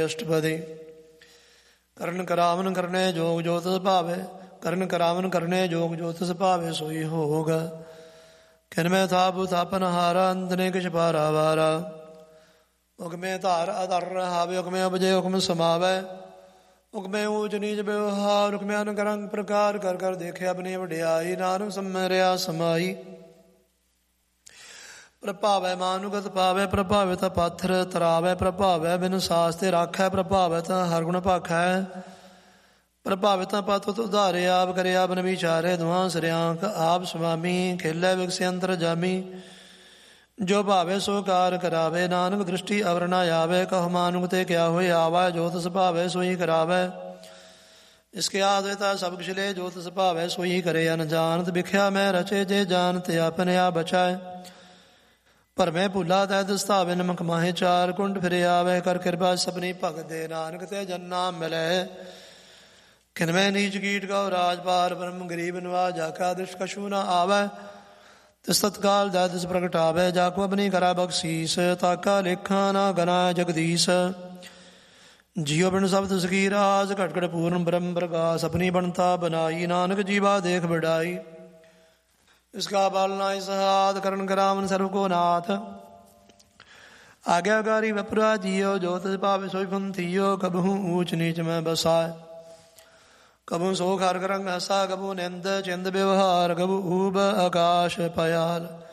ਅਸ਼ਟਪਦੀ। ਕਰਨ ਕਰਾਵਨ ਕਰਨੇ ਜੋਗ ਜੋ ਤਿਸ ਭਾਵੇ, ਕਰਨ ਕਰਾਵਨ ਕਰਨੇ ਜੋਗ ਜੋ ਤਿਸ ਭਾਵੇ ਸੋਈ ਹੋਗ। ਕਿਨ ਮੈਂ ਥਾਪੁ ਥਾਪਨ ਹਾਰਾ, ਅੰਤ ਨੇ ਕਿਛ ਪਾਰਾ ਵਾਰਾ। ਹੁਕਮੇ ਧਾਰ ਅਧਰ ਰਹਾਵੇ, ਹੁਕਮੇ ਉਪਜੇ ਹੁਕਮ ਸਮਾਵੈ। ਹੁਕਮੇ ਊਚ ਨੀਚ ਵਿਵਹਾਰ, ਹੁਕਮੇ ਅਨਕ ਰੰਗ ਪ੍ਰਕਾਰ। ਕਰ ਕਰ ਦੇਖਿਆ ਆਪਣੀ ਵਡਿਆਈ, ਨਾਨਕ ਸਮਰਿਆ ਸਮਾਈ। ਪ੍ਰਭਾਵੈ ਮਾਨੁਗਤ ਪਾਵੈ, ਪ੍ਰਭਾਵਿਤ ਪਾਥਰ ਤਰਾਵੈ। ਪ੍ਰਭਾਵੈ ਬਿਨ ਸਾਸ ਤੇ ਰਾਖੈ, ਪ੍ਰਭਾਵਿਤ ਹਰ ਗੁਣ ਭਾਖੈ। ਪ੍ਰਭਾਵਿਤ ਪਤ ਉਧਾਰੇ, ਆਪ ਕਰੇ ਆਪ ਨ ਵਿਚਾਰੇ। ਦੁਹਾਂ ਸਰਿਆਂਕ ਆਪ ਸੁਆਮੀ, ਖੇਲੇ ਵਿਗਸੇ ਅੰਤਰ ਜਾਮੀ। ਜੋ ਭਾਵੇ ਸੋ ਕਾਰ ਕਰਾਵੇ, ਨਾਨਕ ਦ੍ਰਿਸ਼ਟੀ ਅਵਰ ਨ ਆਵੇ। ਕਹੁ ਮਾਨੁਖ ਤੇ ਕਿਆ ਹੋਏ ਆਵੈ, ਜੋ ਤਿਸ ਭਾਵੇ ਸੋਈ ਕਰਾਵੈ। ਇਸਕੇ ਆਦਿਤਾ ਸਭ ਕੁਛ ਲੈ, ਜੋ ਤਿਸ ਭਾਵੇ ਸੋਈ ਕਰੇ। ਅਨਜਾਨਤ ਵਿਖਿਆ ਮੈਂ ਰਚੇ, ਜੇ ਜਾਨਤ ਆਪਣੇ ਆਪ ਬਚਾਏ। ਭਰਮੇ ਭੁੱਲਾ ਤੈ ਦਸਤਾਵੇ, ਨਮਕ ਮਾਹੇ ਚਾਰ ਕੁੰਡ ਫਿਰੇ ਆਵੇ। ਕਰ ਕਿਰਪਾ ਸਭਨੀ ਭਗਤ ਦੇ, ਨਾਨਕ ਤੇ ਜਨ ਨਾਮ ਮਿਲੈ। ਕਿਨਮੈ ਨੀਚ ਕੀਟ ਕਉ ਰਾਜਪਾਰ, ਬ੍ਰਹਮ ਗਰੀਬ ਨਿਵਾਜ। ਜਾਕਾ ਦ੍ਰਿਸ਼ ਕਛੂ ਨ ਆਵੈ, ਤਿਸ ਤਤਕਾਲ ਦਇਆ ਤਿਸ ਪ੍ਰਗਟਾਵੇ। ਜਾਕੋ ਆਪਣੀ ਕਰਾ ਬਖਸ਼ੀਸ, ਤਾਕਾ ਲੇਖਾ ਨਾ ਗਨਾ ਜਗਦੀਸ਼। ਜੀਉ ਬਿਨ ਸ਼ਬਦ ਸਕੀ ਰਾਜ, ਘਟ ਘਟ ਪੂਰਨ ਬ੍ਰਹਮ ਪ੍ਰਕਾਸ਼। ਆਪਣੀ ਬਣਤਾ ਬਨਾਈ, ਨਾਨਕ ਜੀਵਾ ਦੇਖ ਬੜਾਈ। ਇਸਕਾ ਬਾਲਨਾ ਇਸਹਾਦ, ਕਰਨ ਕਰਾਵਨ ਸਰਬ ਕੋ ਨਾਥ। ਆਗਿਆਕਾਰੀ ਵਪੁਰਾ ਜੀਓ, ਜੋ ਤਿਸ ਭਾਵੇ ਸੋਈ ਪੰਥੀਓ। ਕਬਹੂ ਊਚ ਨੀਚ ਮੈਂ ਬਸਾਏ, ਕਬੂ ਸੋਖ ਹਰ ਰੰਗ ਹਸਾ। ਕਬੂ ਨਿੰਦ ਚਿੰਦ ਵਿਵਹਾਰ, ਕਬੂ ਊਬ ਆਕਾਸ਼ ਪਇਆਲ।